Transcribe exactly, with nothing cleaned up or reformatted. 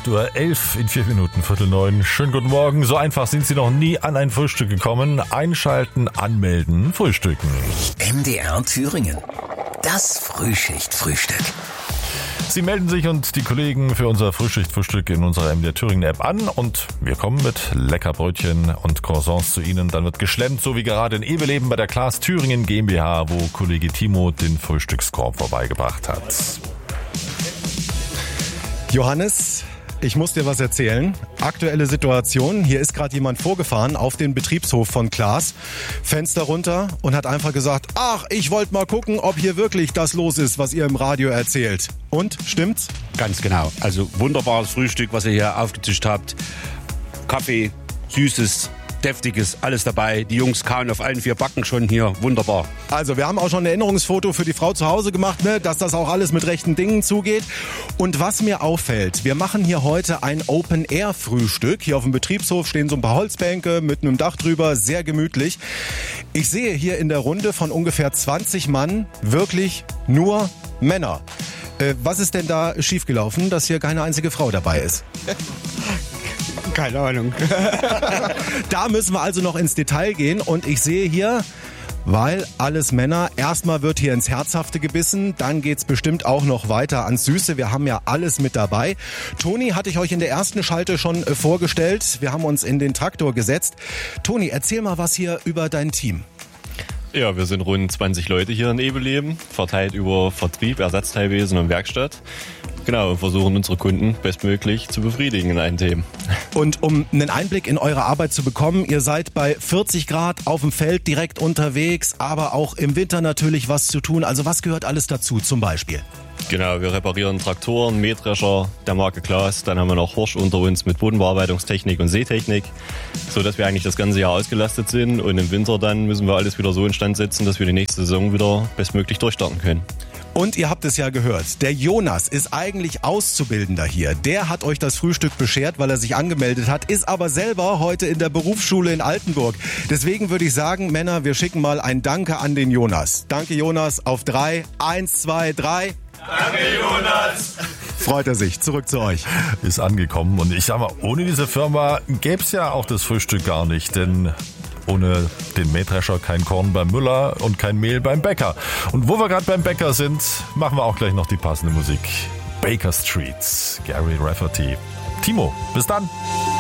acht Uhr elf in vier Minuten, Viertel neun. Schönen guten Morgen. So einfach sind Sie noch nie an ein Frühstück gekommen. Einschalten, anmelden, frühstücken. M D R Thüringen. Das Frühschicht-Frühstück. Sie melden sich und die Kollegen für unser Frühschicht-Frühstück in unserer M D R Thüringen-App an und wir kommen mit Leckerbrötchen und Croissants zu Ihnen. Dann wird geschlemmt, so wie gerade in Eveleben bei der Klaas Thüringen GmbH, wo Kollege Timo den Frühstückskorb vorbeigebracht hat. Johannes, ich muss dir was erzählen. Aktuelle Situation. Hier ist gerade jemand vorgefahren auf den Betriebshof von Klaas. Fenster runter und hat einfach gesagt, ach, ich wollte mal gucken, ob hier wirklich das los ist, was ihr im Radio erzählt. Und, stimmt's? Ganz genau. Also wunderbares Frühstück, was ihr hier aufgetischt habt. Kaffee, Süßes, Deftiges, alles dabei. Die Jungs kauen auf allen vier Backen schon hier. Wunderbar. Also wir haben auch schon ein Erinnerungsfoto für die Frau zu Hause gemacht, ne, dass das auch alles mit rechten Dingen zugeht. Und was mir auffällt, wir machen hier heute ein Open-Air-Frühstück. Hier auf dem Betriebshof stehen so ein paar Holzbänke mit einem Dach drüber, sehr gemütlich. Ich sehe hier in der Runde von ungefähr zwanzig Mann wirklich nur Männer. Äh, was ist denn da schiefgelaufen, dass hier keine einzige Frau dabei ist? Keine Ahnung. Da müssen wir also noch ins Detail gehen und ich sehe hier, weil alles Männer, erstmal wird hier ins Herzhafte gebissen, dann geht's bestimmt auch noch weiter ans Süße. Wir haben ja alles mit dabei. Toni hatte ich euch in der ersten Schalte schon äh, vorgestellt. Wir haben uns in den Traktor gesetzt. Toni, erzähl mal was hier über dein Team. Ja, wir sind rund zwanzig Leute hier in Eveleben, verteilt über Vertrieb, Ersatzteilwesen und Werkstatt. Genau, und versuchen unsere Kunden bestmöglich zu befriedigen in allen Themen. Und um einen Einblick in eure Arbeit zu bekommen, ihr seid bei vierzig Grad auf dem Feld direkt unterwegs, aber auch im Winter natürlich was zu tun. Also was gehört alles dazu zum Beispiel? Genau, wir reparieren Traktoren, Mähdrescher der Marke Klaas. Dann haben wir noch Horsch unter uns mit Bodenbearbeitungstechnik und Seetechnik, so dass wir eigentlich das ganze Jahr ausgelastet sind. Und im Winter dann müssen wir alles wieder so instand setzen, dass wir die nächste Saison wieder bestmöglich durchstarten können. Und ihr habt es ja gehört, der Jonas ist eigentlich Auszubildender hier. Der hat euch das Frühstück beschert, weil er sich angemeldet hat, ist aber selber heute in der Berufsschule in Altenburg. Deswegen würde ich sagen, Männer, wir schicken mal ein Danke an den Jonas. Danke Jonas, auf drei. Eins, zwei, drei. Danke Jonas. Freut er sich. Zurück zu euch. Ist angekommen und ich sag mal, ohne diese Firma gäbe es ja auch das Frühstück gar nicht, denn ohne den Mähdrescher kein Korn beim Müller und kein Mehl beim Bäcker. Und wo wir gerade beim Bäcker sind, machen wir auch gleich noch die passende Musik. Baker Street, Gary Rafferty. Timo, bis dann.